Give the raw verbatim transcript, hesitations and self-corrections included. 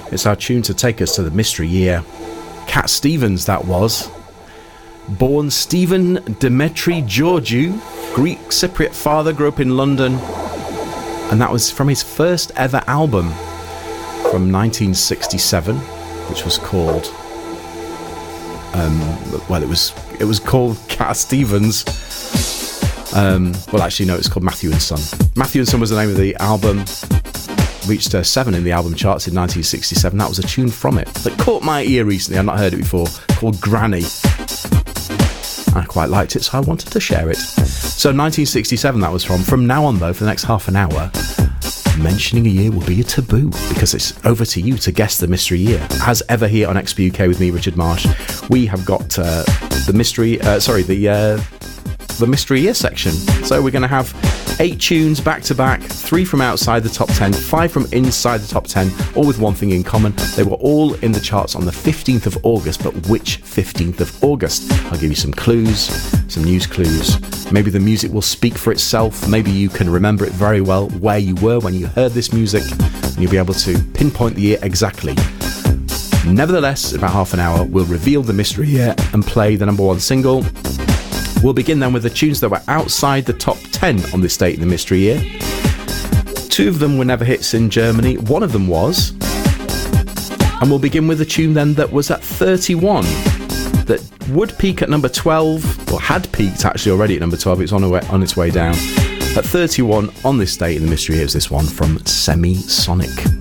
It's our tune to take us to the mystery year. Cat Stevens, that was. Born Stephen Demetri Georgiou, Greek Cypriot father, grew up in London. And that was from his first ever album from nineteen sixty-seven, which was called... Um, well, it was it was called Cat Stevens. Um, well, actually, no, it's called Matthew and Son. Matthew and Son was the name of the album. Reached uh, seven in the album charts in nineteen sixty-seven. That was a tune from it that caught my ear recently. I've not heard it before. Called Granny. I quite liked it, so I wanted to share it. So nineteen sixty-seven that was from. From now on, though, for the next half an hour, mentioning a year will be a taboo, because it's over to you to guess the mystery year. As ever here on X P U K with me, Richard Marsh, we have got uh, the mystery, uh, sorry, the uh, the mystery year section. So we're going to have eight tunes back to back, three from outside the top ten, five from inside the top ten, all with one thing in common. They were all in the charts on the fifteenth of August, but which fifteenth of August? I'll give you some clues, some news clues. Maybe the music will speak for itself. Maybe you can remember it very well, where you were when you heard this music, and you'll be able to pinpoint the year exactly. Nevertheless, in about half an hour, we'll reveal the mystery year and play the number one single. We'll begin then with the tunes that were outside the top ten on this date in the mystery year. Two of them were never hits in Germany. One of them was. And we'll begin with the tune then that was at thirty-one. That would peak at number twelve, or had peaked actually already at number twelve. It's on, way, on its way down. At thirty-one on this date in the mystery year is this one from Semisonic.